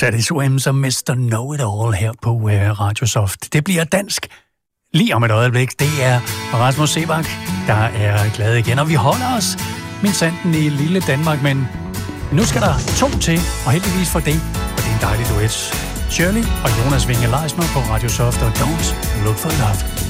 Teddy Swims og Mr. Know-It-All her på Radio Soft. Det bliver dansk lige om et øjeblik. Det er Rasmus Seebach, der er glad igen, og vi holder os min sanden i lille Danmark, men nu skal der 2 til, og heldigvis for det, og det er en dejlig duet. Shirley og Jonas Winge Leisner på Radio Soft og Don't Look for Love.